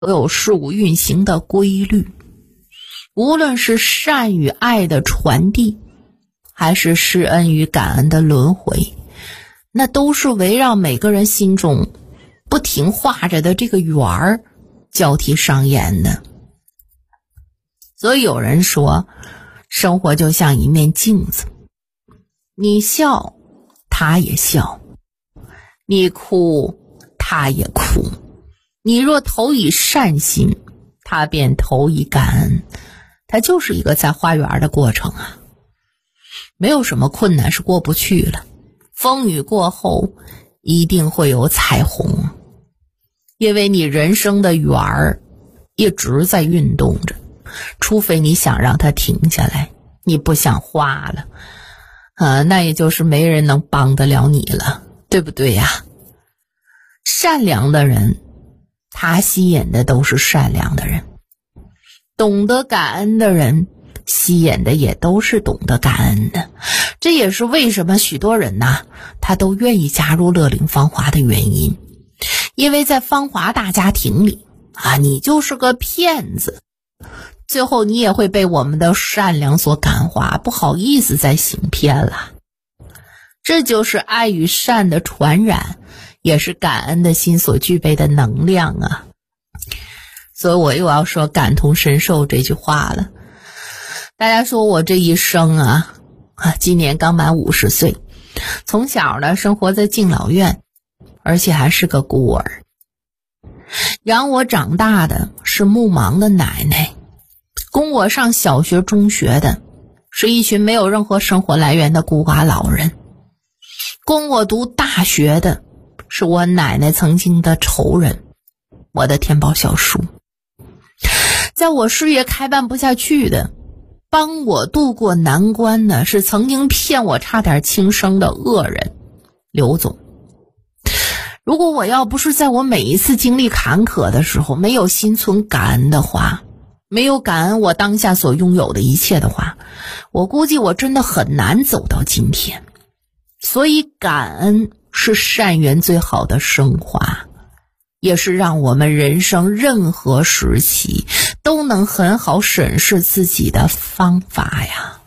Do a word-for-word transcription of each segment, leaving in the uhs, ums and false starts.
都有事物运行的规律。无论是善与爱的传递，还是施恩与感恩的轮回，那都是围绕每个人心中不停画着的这个圆儿交替上演的。所以有人说，生活就像一面镜子，你笑他也笑，你哭他也哭，你若投以善心，他便投以感恩。它就是一个在花园的过程啊，没有什么困难是过不去了，风雨过后一定会有彩虹，因为你人生的圆儿一直在运动着，除非你想让它停下来，你不想画了啊，那也就是没人能帮得了你了，对不对呀？善良的人，他吸引的都是善良的人，懂得感恩的人吸引的也都是懂得感恩的。这也是为什么许多人呐，他都愿意加入乐龄芳华的原因。因为在芳华大家庭里啊，你就是个骗子，最后你也会被我们的善良所感化，不好意思再行骗了。这就是爱与善的传染，也是感恩的心所具备的能量啊。所以我又要说感同身受这句话了。大家说我这一生啊，啊，今年刚满五十岁，从小呢生活在敬老院，而且还是个孤儿。养我长大的是目盲的奶奶，供我上小学中学的是一群没有任何生活来源的孤寡老人，供我读大学的是我奶奶曾经的仇人，我的天宝小叔。在我事业开办不下去的，帮我渡过难关的是曾经骗我差点轻生的恶人刘总。如果我要不是在我每一次经历坎坷的时候没有心存感恩的话，没有感恩我当下所拥有的一切的话，我估计我真的很难走到今天。所以感恩是善缘最好的升华，也是让我们人生任何时期都能很好审视自己的方法呀。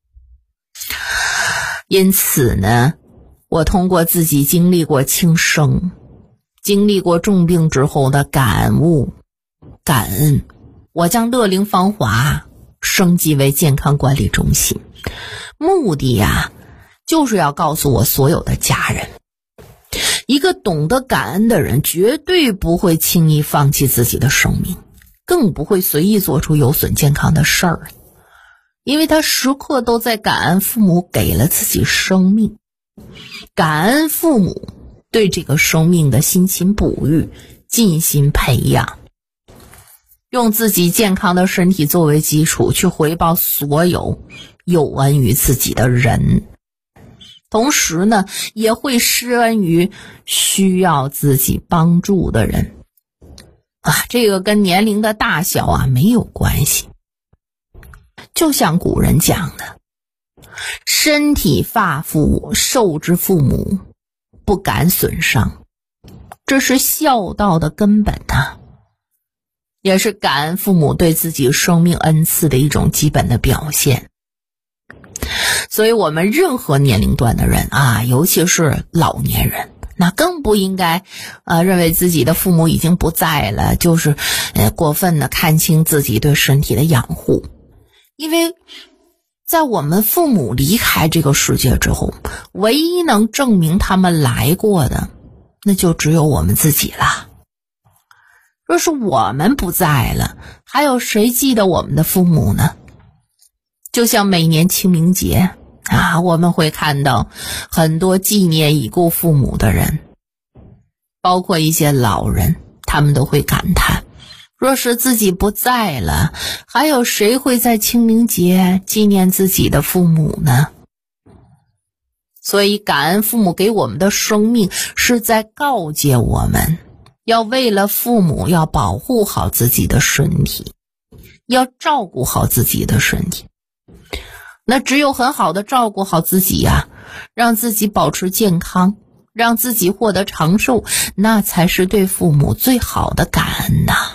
因此呢，我通过自己经历过轻生，经历过重病之后的感悟、感恩，我将乐龄芳华升级为健康管理中心，目的呀，就是要告诉我所有的家人，一个懂得感恩的人绝对不会轻易放弃自己的生命，更不会随意做出有损健康的事儿，因为他时刻都在感恩父母给了自己生命，感恩父母对这个生命的辛勤哺育、尽心培养，用自己健康的身体作为基础去回报所有有恩于自己的人，同时呢，也会施恩于需要自己帮助的人啊，这个跟年龄的大小啊没有关系。就像古人讲的，身体发肤受之父母，不敢损伤，这是孝道的根本啊，也是感恩父母对自己生命恩赐的一种基本的表现。所以我们任何年龄段的人啊，尤其是老年人，那更不应该呃认为自己的父母已经不在了，就是呃过分的看清自己对身体的养护。因为在我们父母离开这个世界之后，唯一能证明他们来过的，那就只有我们自己了。若是我们不在了，还有谁记得我们的父母呢？就像每年清明节啊，我们会看到很多纪念已故父母的人，包括一些老人，他们都会感叹，若是自己不在了，还有谁会在清明节纪念自己的父母呢？所以感恩父母给我们的生命，是在告诫我们要为了父母要保护好自己的身体，要照顾好自己的身体。那只有很好的照顾好自己呀、啊，让自己保持健康，让自己获得长寿，那才是对父母最好的感恩呐、啊。